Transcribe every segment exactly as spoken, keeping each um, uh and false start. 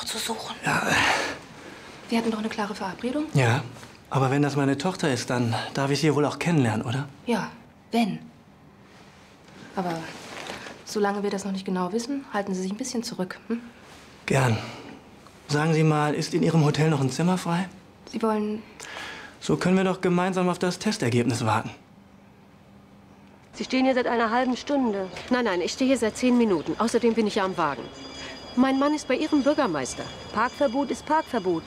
zu suchen. Ja. Wir hatten doch eine klare Verabredung. Ja, aber wenn das meine Tochter ist, dann darf ich sie wohl auch kennenlernen, oder? Ja, wenn. Aber solange wir das noch nicht genau wissen, halten Sie sich ein bisschen zurück. Hm? Gern. Sagen Sie mal, ist in Ihrem Hotel noch ein Zimmer frei? Sie wollen... So können wir doch gemeinsam auf das Testergebnis warten. Sie stehen hier seit einer halben Stunde. Nein, nein, ich stehe hier seit zehn Minuten. Außerdem bin ich ja am Wagen. Mein Mann ist bei Ihrem Bürgermeister. Parkverbot ist Parkverbot.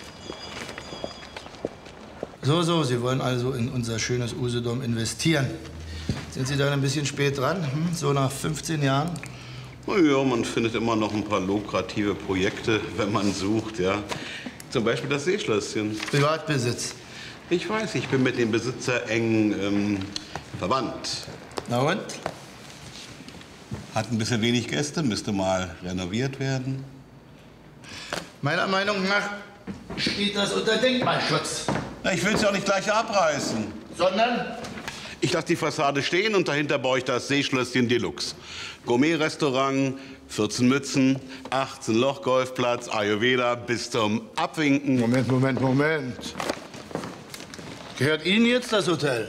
So, so, Sie wollen also in unser schönes Usedom investieren. Sind Sie dann ein bisschen spät dran? Hm? So nach fünfzehn Jahren? Na ja, man findet immer noch ein paar lukrative Projekte, wenn man sucht, ja. Zum Beispiel das Seeschlösschen. Privatbesitz. Ich weiß, ich bin mit dem Besitzer eng ähm, verwandt. Na und? Hat ein bisschen wenig Gäste, müsste mal renoviert werden. Meiner Meinung nach steht das unter Denkmalschutz. Na, ich will es ja auch nicht gleich abreißen. Sondern? Ich lasse die Fassade stehen und dahinter baue ich das Seeschlösschen Deluxe. Gourmet-Restaurant, vierzehn Mützen, achtzehn Loch Golfplatz, Ayurveda bis zum Abwinken. Moment, Moment, Moment. Gehört Ihnen jetzt das Hotel?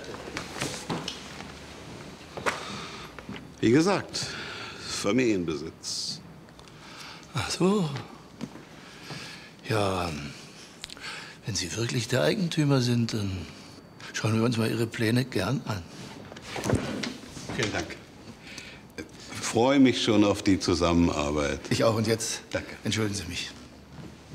Wie gesagt, Familienbesitz. Ach so. Ja, wenn Sie wirklich der Eigentümer sind, dann schauen wir uns mal Ihre Pläne gern an. Vielen Dank. Ich freue mich schon auf die Zusammenarbeit. Ich auch. Und jetzt Danke. Entschuldigen Sie mich.